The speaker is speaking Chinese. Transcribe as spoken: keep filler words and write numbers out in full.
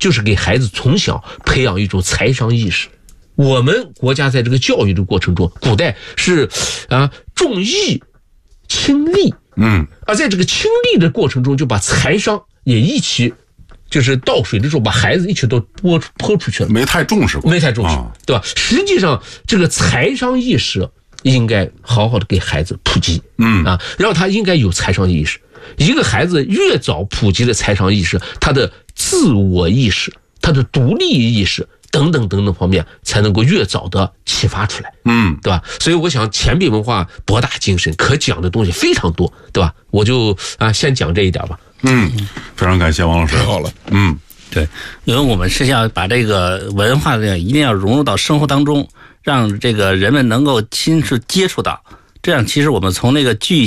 就是给孩子从小培养一种财商意识。我们国家在这个教育的过程中，古代是啊重义轻利， 嗯， 而在这个轻利的过程中，就把财商也一起，就是倒水的时候把孩子一起都泼泼出去了， 没太重视过， 没太重视， 啊、 对吧？实际上，这个财商意识应该好好的给孩子普及， 嗯啊，让他应该有财商意识。一个孩子越早普及了财商意识，他的自我意识、他的独立意识等等等等方面才能够越早的启发出来， 嗯， 对吧？所以我想钱币文化博大精深，可讲的东西非常多，对吧？我就啊先讲这一点吧。 嗯，非常感谢王老师。 好了， 嗯， 对，因为我们是要把这个文化呢，一定要融入到生活当中，让这个人们能够亲自接触到，这样其实我们从那个具